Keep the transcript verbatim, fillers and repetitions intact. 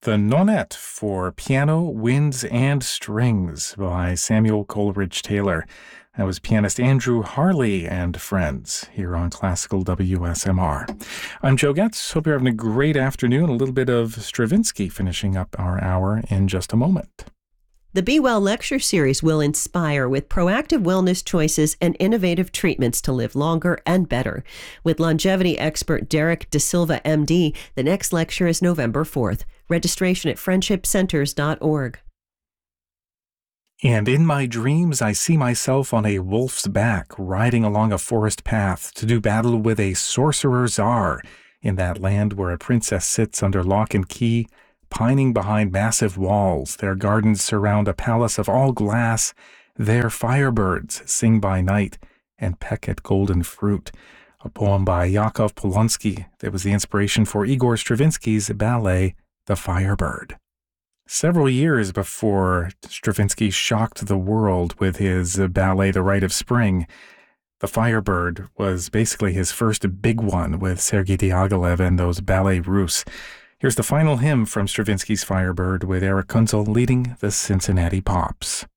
The Nonette for Piano, Winds, and Strings by Samuel Coleridge Taylor. That was pianist Andrew Harley and friends here on Classical W S M R. I'm Joe Getz. Hope you're having a great afternoon. A little bit of Stravinsky finishing up our hour in just a moment. The Be Well lecture series will inspire with proactive wellness choices and innovative treatments to live longer and better. With longevity expert Derek De Silva, M D, the next lecture is November fourth. Registration at friendship centers dot org. And in my dreams, I see myself on a wolf's back, riding along a forest path to do battle with a sorcerer czar in that land where a princess sits under lock and key, pining behind massive walls. Their gardens surround a palace of all glass. Their firebirds sing by night and peck at golden fruit. A poem by Yakov Polonsky that was the inspiration for Igor Stravinsky's ballet, The Firebird. Several years before Stravinsky shocked the world with his ballet, The Rite of Spring, The Firebird was basically his first big one with Sergei Diaghilev and those Ballets Russes. Here's the final hymn from Stravinsky's Firebird with Eric Kunzel leading the Cincinnati Pops.